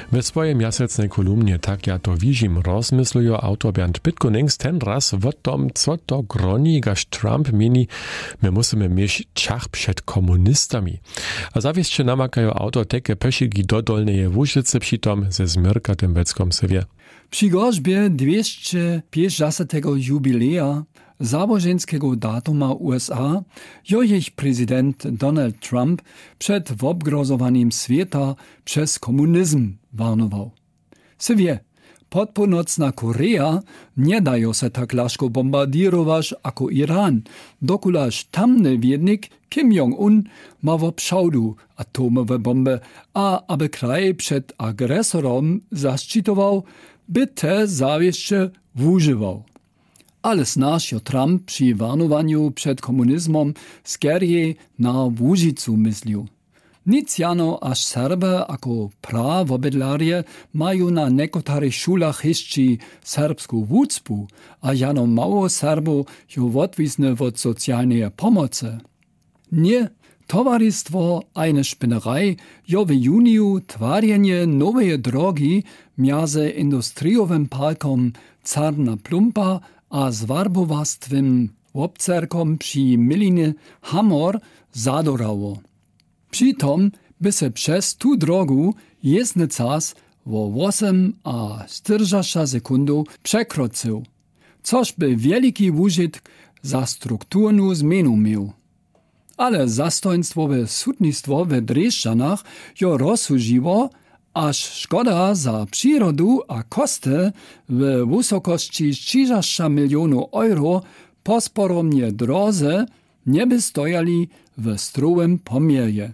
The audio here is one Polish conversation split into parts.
W swojej miasecnej kolumnie Tak ja to widzim rozmysluje autor Bernd Pitkonings ten raz o tom, co to groni, gaż Trump mini, my musimy mieć ciach przed komunistami. A zawieście namakają autor takie peszyki do dolnej Łużycy przytom ze zmierkatym Weckom Sywie. Przy gorzbie 250. jubileja zaboženskiego datuma USA jo ich prezydent Donald Trump przed obgrozowaniem świata przez komunizm warnował. Sywie, podpółnocna Korea nie daje się tak laszko bombardirować jako Iran, dokulaż tamny wiednik Kim Jong-un ma w obszałdu atomowe bomby, a aby kraj przed agresorem zaszczytował, by te zawieście używał. Ale snaż jo Trump przy warnowaniu przed komunizmem skierie na Łużycu myślił. Nic jano aż Serby jako prawobydlarje mają na nekotarych szulach jeszcze serbską wucpu, a jano mało Serbu jo odwisne od socjalnej pomocy. Nie, towarzystwo eine Spinnerei jo w juniu twarjenje nowej drogi między industriowym parkom Czarna Plumpa a zwarbowastwym obcerkom przy Milinie Hamor zadorało. Přitom by se przez tu drogu jezdny czas o 8 a 40 sekundu przekroczył, coż by wielki użytek za strukturnu zmienu miał. Ale zastoństwowe sudnictwo w Dreszczanach jo rozsłużyło, aż szkoda za przyrodu a koszty w wysokości 30 milionów euro posporomnie drodze nie by stojali w strowym pomierze.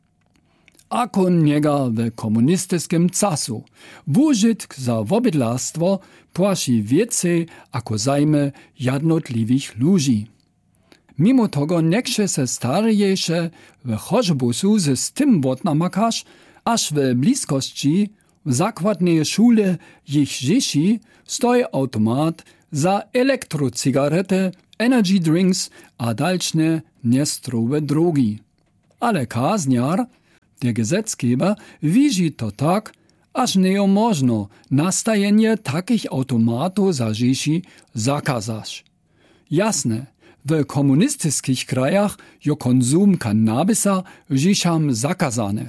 Ako niega w komunistycznym casu, wużytk za obydlarstwo płaci więcej ako zajmy jednotliwych ludzi. Mimo tego nieksze se starejsze w choćbusu z tym namakasz, aż w bliskości w zakładnej szule ich rzesi stoi automat za elektrocigarety, energy drinks a dalsze niezdrowe drogi. Ale kazniar, der Gesetzgeber, widzi to tak, aż nie można nastajenie takich automatów za rzesi zakazać. Jasne, w komunistycznych krajach jo konsum kannabisa rzeszam zakazane.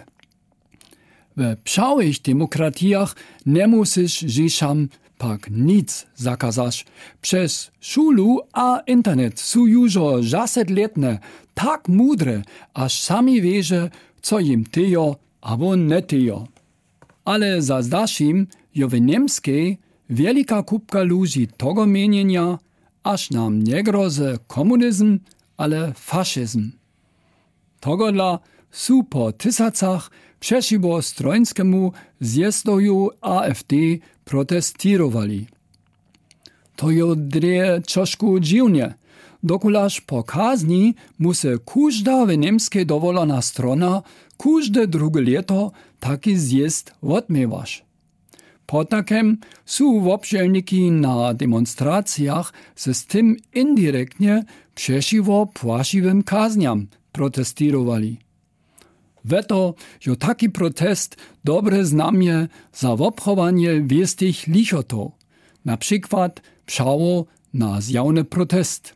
W pszałych demokratiach nie musisz rzeszam pak nic zakazać. Przez szulu a internet są już 10 letne tak mudre, aż sami wierzą, co im tyjo, albo nie tyjo. Ale za zdaszim jo w niemskiej wielka kupka ludzi tego mienienia, aż nam nie grozi komunizm, ale faszyzm. Togodla są po tysiącach przeciwko strońskiemu zjezdoju AfD protestirowali. To jo dreje troszkę dziwnie, dokulaż po kazni musi każda w niemskiej dowolona strona każde drugie leto taki zjezd odmiewać. Po takem są obszelniki na demonstracjach z tym indirektnie przeciwko płaszczywym kazniam protestirowali. Weto, jo taki protest dobre znamie za obchowanie wiestych lichotów, na przykład pszało na zjawny protest.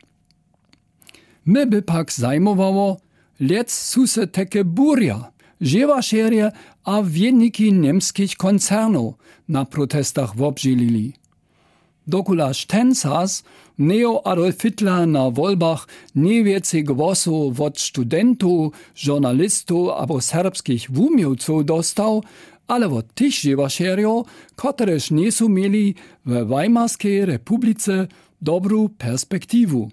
My by pak zajmowało, lec su se teke burja, żywaszerje a wienniki niemskich koncernów na protestach obżylili. Dokulaż ten czas neo Adolf Hitler na wolbach nie więcej głosów od studentów, żurnalistów albo serbskich wumiłców dostał, ale od tych żywaszerjów, któreż nie są mieli w Weimarskiej Republice dobrą perspektywu.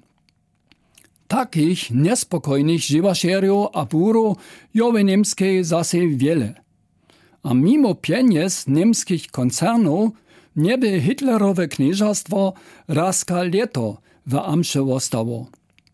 Takich niespokojnych żywaszerjów a burów jo w niemskiej zase wiele. A mimo pieniędzy niemskich koncernów nie by Hitlerowe knieżastwo raz leto w amsze zostało.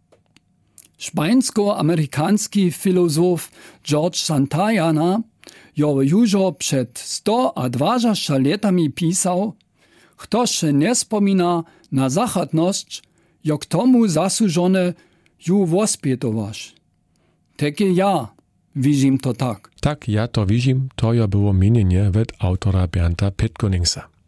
Szpańsko-amerykański filozof George Santayana jo już przed 120 latami pisał, kto się nie wspomina na zachodność, jo k tomu zasłużone ju wospietowasz. Takie ja widzim to tak. Tak ja to widzim, to ja było mienienie od autora Bernta Pitkoningsa.